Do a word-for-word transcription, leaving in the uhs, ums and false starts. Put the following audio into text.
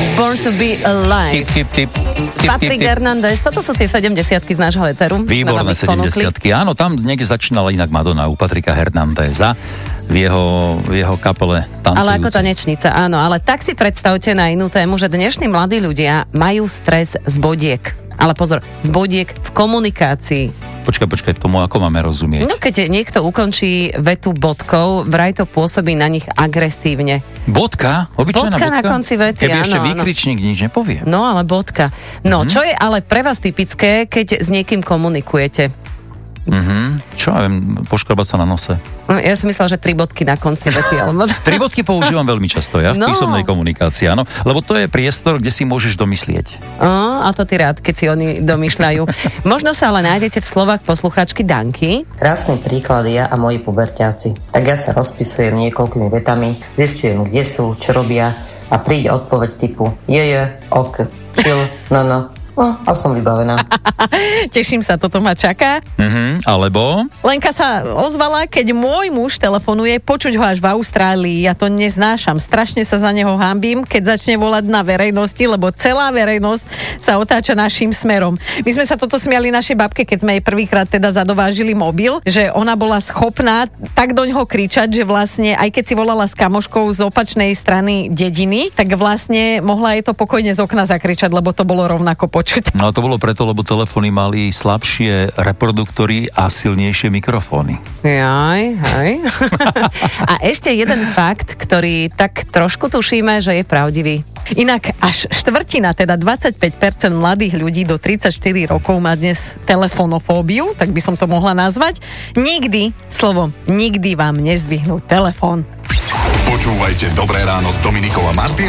Born to be alive. Tip, tip, tip. tip Patrick Hernandez, toto sú tie sedemdesiatky z nášho éteru. Výborné sedemdesiatky. Áno, tam niekde začínala inak Madonna u Patrika Hernandeza v jeho, v jeho kapele tancujúce. Ale ako tanečnica, áno. Ale tak si predstavte na inú tému, že dnešní mladí ľudia majú stres z bodiek. Ale pozor, z bodiek v komunikácii. Počkaj, počkaj, tomu ako máme rozumieť? No keď niekto ukončí vetu bodkou, vraj to pôsobí na nich agresívne. Bodka? Obyčajná bodka? Bodka na konci vety, Keby áno, ešte áno. výkričník nič nepovie. No, ale bodka. No, Mhm. čo je ale pre vás typické, keď s niekým komunikujete? Mhm. Čo ja viem, poškrabať sa na nose. No, ja som myslela, že tri bodky na konci vety. Ale... Tri bodky používam veľmi často, ja v No. písomnej komunikácii, áno. Lebo to je priestor, kde si môžeš domyslieť. O, a to ty rád, keď si oni domýšľajú. Možno sa ale nájdete v slovách posluchačky Danky. Krásny príklad ja a moji puberťáci. Tak ja sa rozpisujem niekoľkými vetami, zistujem, kde sú, čo robia a príde odpoveď typu je, je, ok, chill, no, no. No, a som vybavená. Teším sa, toto ma čaká. Mhm, alebo... Lenka sa ozvala, keď môj muž telefonuje, počuť ho až v Austrálii. Ja to neznášam. Strašne sa za neho hanbím, keď začne volať na verejnosti, lebo celá verejnosť sa otáča našim smerom. My sme sa toto smiali našej babke, keď sme jej prvýkrát teda zadovážili mobil, že ona bola schopná tak doňho kričať, že vlastne aj keď si volala s kamoškou z opačnej strany dediny, tak vlastne mohla jej to pokojne z okna zakričať, lebo to bolo rovnako počuť. No to bolo preto, lebo telefóny mali slabšie reproduktory a silnejšie mikrofóny. Jaj, hej. A ešte jeden fakt, ktorý tak trošku tušíme, že je pravdivý. Inak až štvrtina, teda dvadsaťpäť percent mladých ľudí do tridsaťštyri rokov má dnes telefonofóbiu, tak by som to mohla nazvať. Nikdy, slovom, nikdy vám nezdvihnú telefón. Počúvajte Dobré ráno s Dominikou a Martinom